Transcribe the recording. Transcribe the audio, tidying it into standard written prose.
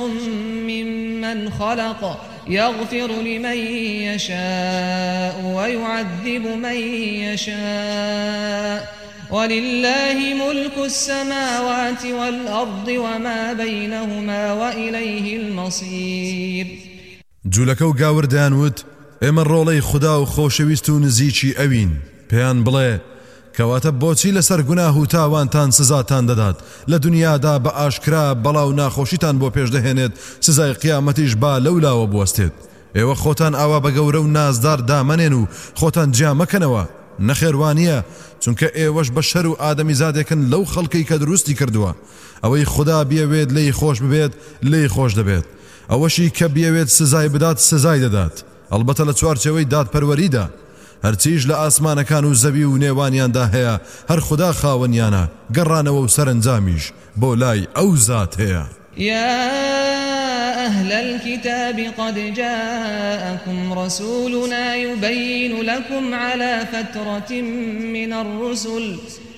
ممن خلق يغفر لمن يشاء ويعذب من يشاء ولله ملك السماوات والأرض وما بينهما وإليه المصير. جولەکە و گاوردیان وت ئێمە ڕۆڵەی خوددا و خۆشەویست و نزیکی ئەوین. پێیان بڵێ کەواتە بۆچی لەسەر گوناه و تاوانتان سزاتان دەدات لە دنیادا بە ئاشکرا بەڵاو ناخۆشیتان بۆ پێش دەهێنێت سزای قیامەتیش با لەولاوە بوەستێت. ئێوە خۆتان ئاوا بە گەورە و نازدار دامەنێن و خۆتان جیا مەکەنەوە. نەخێوانیە چونکە ئێوەش بە شەر و ئادەمی زادێکن لەو خەڵکەی کە دروستی کردووە. ئەوەی خوددا بیەوێت لێی خۆش ببێت لێی خۆش دەبێت، ئەوەشی کە بیەوێت سزای بدات سزای دەدات، ئەلبەتە لە چوارچەوەی دادپەروەریدا. هەرچیش لە ئاسمانەکان و زەوی و نێوانیاندا هەیە هەر خوددا خاوەنیانە، گەڕانەوە و سەرنجامیش بۆ لای ئەو زات هەیە. يا أهل الكتاب قد جاءكم رسولنا يبين لكم على فترة من الرسل